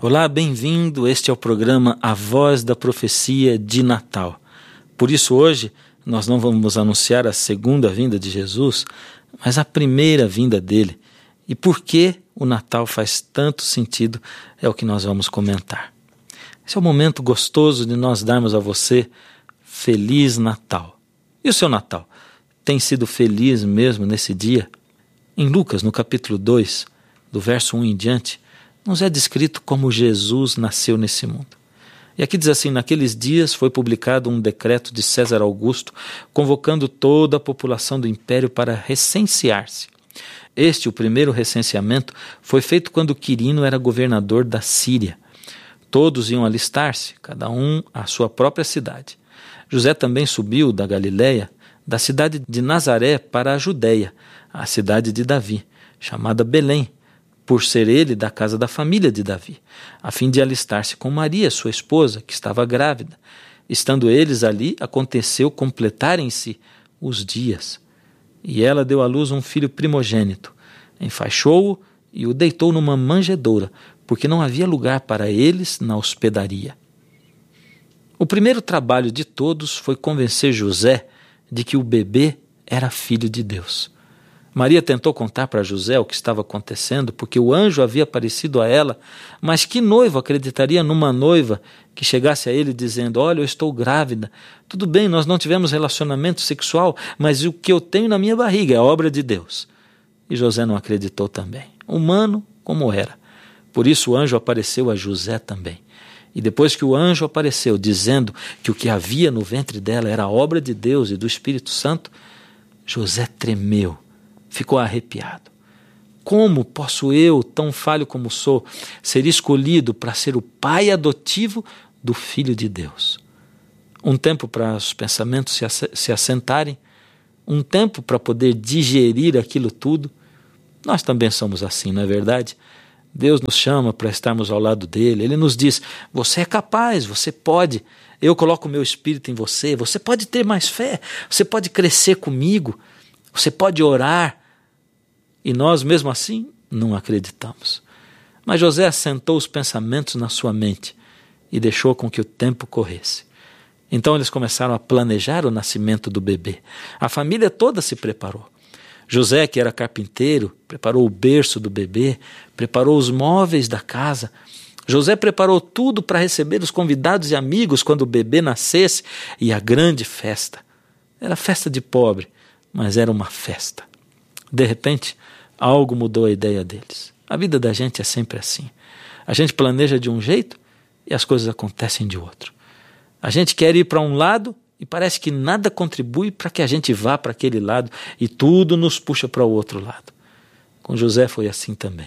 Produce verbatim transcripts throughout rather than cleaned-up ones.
Olá, bem-vindo. Este é o programa A Voz da Profecia de Natal. Por isso hoje nós não vamos anunciar a segunda vinda de Jesus, mas a primeira vinda dele. E por que o Natal faz tanto sentido é o que nós vamos comentar. Esse é o momento gostoso de nós darmos a você Feliz Natal. E o seu Natal? Tem sido feliz mesmo nesse dia? Em Lucas, no capítulo dois, do verso um em diante, nos é descrito como Jesus nasceu nesse mundo. E aqui diz assim: naqueles dias foi publicado um decreto de César Augusto, convocando toda a população do império para recensear-se. Este, o primeiro recenseamento, foi feito quando Quirino era governador da Síria. Todos iam alistar-se, cada um à sua própria cidade. José também subiu da Galiléia, da cidade de Nazaré para a Judéia, a cidade de Davi, chamada Belém, por ser ele da casa da família de Davi, a fim de alistar-se com Maria, sua esposa, que estava grávida. Estando eles ali, aconteceu completarem-se os dias. E ela deu à luz um filho primogênito. Enfaixou-o e o deitou numa manjedoura, porque não havia lugar para eles na hospedaria. O primeiro trabalho de todos foi convencer José de que o bebê era filho de Deus. Maria tentou contar para José o que estava acontecendo, porque o anjo havia aparecido a ela, mas que noivo acreditaria numa noiva que chegasse a ele dizendo: olha, eu estou grávida, tudo bem, nós não tivemos relacionamento sexual, mas o que eu tenho na minha barriga é obra de Deus. E José não acreditou também, humano como era. Por isso o anjo apareceu a José também. E depois que o anjo apareceu dizendo que o que havia no ventre dela era obra de Deus e do Espírito Santo, José tremeu. Ficou arrepiado. Como posso eu, tão falho como sou, ser escolhido para ser o pai adotivo do Filho de Deus? Um tempo para os pensamentos se assentarem, um tempo para poder digerir aquilo tudo. Nós também somos assim, não é verdade? Deus nos chama para estarmos ao lado dele. Ele nos diz: você é capaz, você pode, eu coloco o meu espírito em você, você pode ter mais fé, você pode crescer comigo, você pode orar. E nós, mesmo assim, não acreditamos. Mas José assentou os pensamentos na sua mente e deixou com que o tempo corresse. Então eles começaram a planejar o nascimento do bebê. A família toda se preparou. José, que era carpinteiro, preparou o berço do bebê, preparou os móveis da casa. José preparou tudo para receber os convidados e amigos quando o bebê nascesse, e a grande festa. Era festa de pobre, mas era uma festa. De repente, algo mudou a ideia deles. A vida da gente é sempre assim. A gente planeja de um jeito e as coisas acontecem de outro. A gente quer ir para um lado e parece que nada contribui para que a gente vá para aquele lado e tudo nos puxa para o outro lado. Com José foi assim também.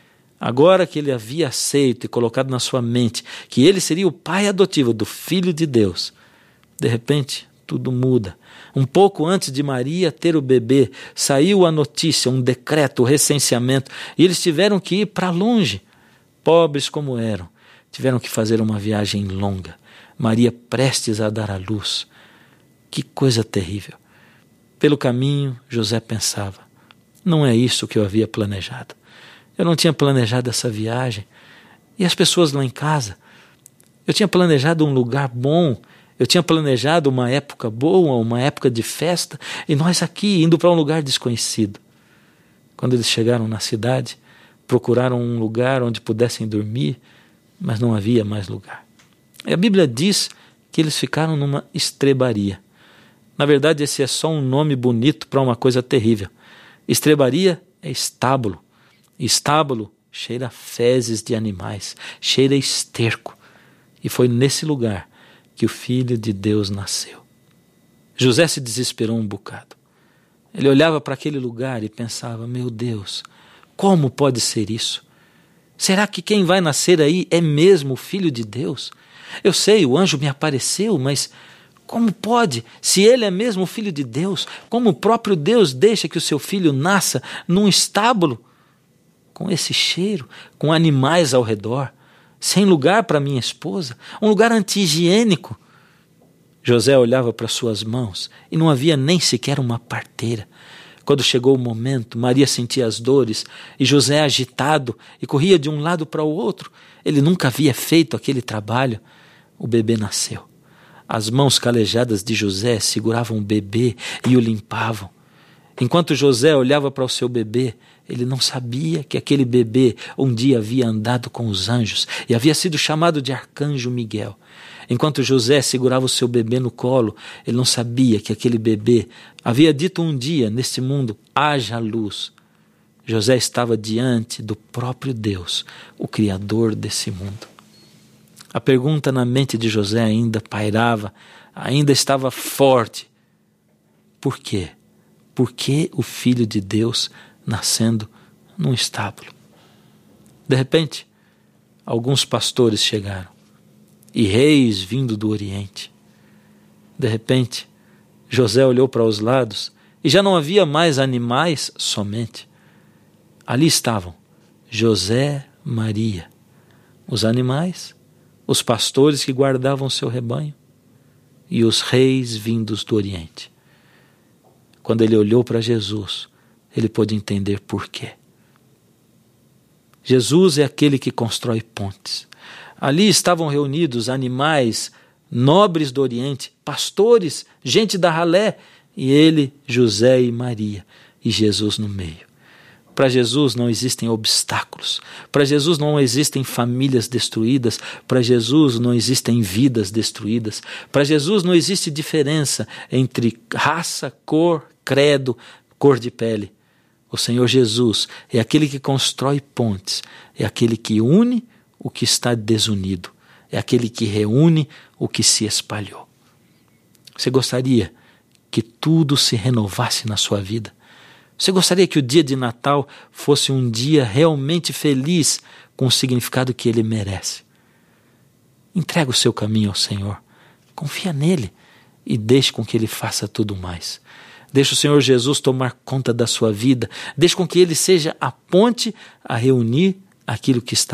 Agora que ele havia aceito e colocado na sua mente que ele seria o pai adotivo do Filho de Deus, de repente tudo muda. Um pouco antes de Maria ter o bebê, saiu a notícia, um decreto, o recenseamento, e eles tiveram que ir para longe. Pobres como eram, tiveram que fazer uma viagem longa. Maria prestes a dar à luz. Que coisa terrível. Pelo caminho, José pensava: não é isso que eu havia planejado. Eu não tinha planejado essa viagem. E as pessoas lá em casa? Eu tinha planejado um lugar bom. Eu tinha planejado uma época boa, uma época de festa, e nós aqui indo para um lugar desconhecido. Quando eles chegaram na cidade, procuraram um lugar onde pudessem dormir, mas não havia mais lugar. E a Bíblia diz que eles ficaram numa estrebaria. Na verdade, esse é só um nome bonito para uma coisa terrível. Estrebaria é estábulo. Estábulo cheira a fezes de animais, cheira a esterco. E foi nesse lugar que o Filho de Deus nasceu. José se desesperou um bocado. Ele olhava para aquele lugar e pensava: meu Deus, como pode ser isso? Será que quem vai nascer aí é mesmo o Filho de Deus? Eu sei, o anjo me apareceu, mas como pode? Se ele é mesmo o Filho de Deus, como o próprio Deus deixa que o seu filho nasça num estábulo? Com esse cheiro, com animais ao redor, sem lugar para minha esposa, um lugar anti-higiênico. José olhava para suas mãos e não havia nem sequer uma parteira. Quando chegou o momento, Maria sentia as dores e José agitado e corria de um lado para o outro. Ele nunca havia feito aquele trabalho. O bebê nasceu. As mãos calejadas de José seguravam o bebê e o limpavam. Enquanto José olhava para o seu bebê, ele não sabia que aquele bebê um dia havia andado com os anjos e havia sido chamado de Arcanjo Miguel. Enquanto José segurava o seu bebê no colo, ele não sabia que aquele bebê havia dito um dia neste mundo, haja luz. José estava diante do próprio Deus, o Criador desse mundo. A pergunta na mente de José ainda pairava, ainda estava forte. Por quê? Por que o Filho de Deus nascendo num estábulo? De repente, alguns pastores chegaram e reis vindo do Oriente. De repente, José olhou para os lados e já não havia mais animais somente. Ali estavam José, Maria, os animais, os pastores que guardavam seu rebanho e os reis vindos do Oriente. Quando ele olhou para Jesus, ele pôde entender por quê. Jesus é aquele que constrói pontes. Ali estavam reunidos animais nobres do Oriente, pastores, gente da ralé, e ele, José e Maria, e Jesus no meio. Para Jesus não existem obstáculos, para Jesus não existem famílias destruídas, para Jesus não existem vidas destruídas, para Jesus não existe diferença entre raça, cor, credo, cor de pele. O Senhor Jesus é aquele que constrói pontes, é aquele que une o que está desunido, é aquele que reúne o que se espalhou. Você gostaria que tudo se renovasse na sua vida? Você gostaria que o dia de Natal fosse um dia realmente feliz, com o significado que ele merece? Entrega o seu caminho ao Senhor, confia nele e deixe com que ele faça tudo mais. Deixe o Senhor Jesus tomar conta da sua vida, deixe com que ele seja a ponte a reunir aquilo que está